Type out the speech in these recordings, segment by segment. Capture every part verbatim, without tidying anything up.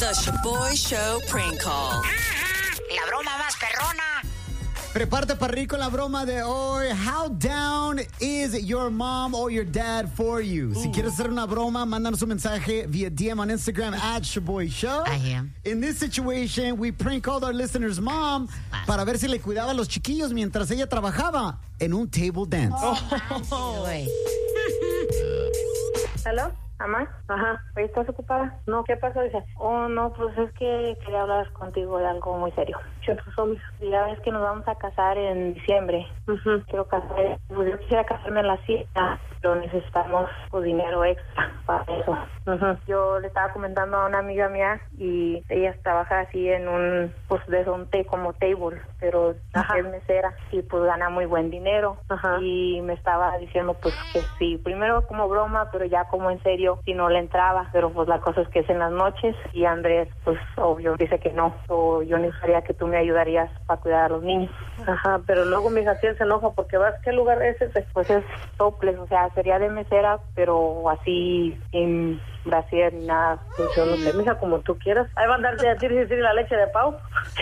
The Shaboy Show Prank Call. La broma más perrona. Prepárate para reír con la broma de hoy. How down is your mom or your dad for you? Si quieres hacer una broma, mándanos un mensaje via D M on Instagram at Shaboy Show. I am. In this situation, we prank called our listener's mom para ver si le cuidaba a los chiquillos mientras ella trabajaba en un table dance. Oh, güey. ¿Aló? ¿Mamá? Ajá. ¿Estás ocupada? No, ¿qué pasó? Dice, oh, no, pues es que quería hablar contigo de algo muy serio. ¿Qué pasó, mija? Ya ves que nos vamos a casar en diciembre. Uh-huh. Quiero casar, pues yo quisiera casarme en la cita, pero necesitamos pues, dinero extra para eso. Uh-huh. Yo le estaba comentando a una amiga mía y ella trabaja así en un, pues de un té como table, pero es mesera y pues gana muy buen dinero. Ajá. Y me estaba diciendo pues que sí, primero como broma, pero ya como en serio, si no le entraba, pero pues la cosa es que es en las noches y Andrés pues obvio dice que no, o yo necesitaría que tú me ayudarías para cuidar a los niños. Ajá, pero luego mi hija sí se enoja porque vas, ¿qué lugar es ese? Pues es topless, o sea, sería de mesera, pero así sin brasier ni nada. Pues yo no sé, mija, como tú quieras. Ahí va a andar a decir, decir la leche de Pau.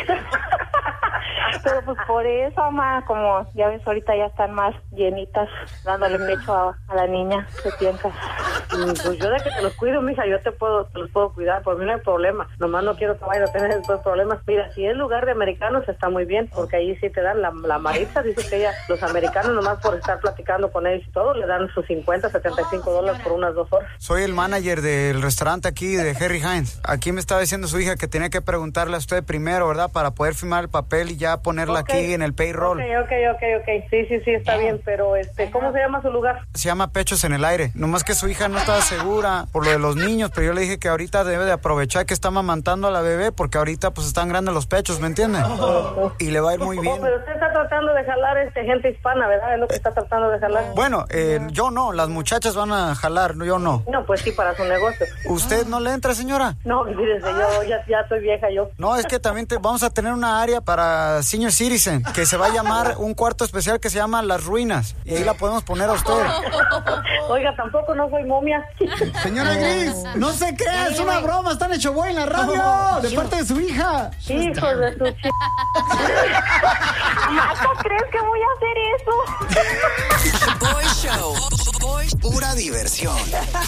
Pero pues por eso, mamá, como ya ves, ahorita ya están más llenitas, dándole pecho a, a la niña. ¿Qué piensas? Pues yo de que te los cuido, mija, yo te puedo, te los puedo cuidar, por mí no hay problema. Nomás no quiero que vayas a tener después problemas. Mira, si es lugar de americanos está muy bien, porque ahí sí te dan la, la Maritza, dice que ella, los americanos nomás por estar platicando con ellos y todo, le dan sus cincuenta, setenta y cinco dólares por unas dos horas. Soy el manager del restaurante aquí de Harry Hines. Aquí me estaba diciendo su hija que tenía que preguntarle a usted primero, ¿verdad? Para poder firmar el papel y ya ponerla okay. aquí en el payroll. Ok, ok, ok, ok. Sí, sí, sí, está bien, pero este, ¿cómo se llama su lugar? Se llama Pechos en el Aire. Nomás que su hija no estaba segura por lo de los niños, pero yo le dije que ahorita debe de aprovechar que está mamantando a la bebé porque ahorita pues están grandes los pechos, ¿me entiende? Oh. Y le va a ir muy bien. Oh, pero usted está tratando de jalar este gente hispana, ¿verdad? Es lo que está tratando de jalar. Bueno, eh, yo no, las muchachas van a jalar, yo no. No, pues sí, para su negocio. ¿Usted no le entra, señora? No, fíjese, yo ya, ya estoy vieja yo. No, es que también te, vamos a tener una área para senior citizen que se va a llamar un cuarto especial que se llama Las Ruinas y ahí la podemos poner a usted. Oiga, tampoco no soy momia. Señora Gris, no se crea, es una broma, están hecho boy en la radio, de parte de su hija. Hijo de su ch... ¿Maca crees que voy a hacer eso? Boy Show. Boy. Pura diversión.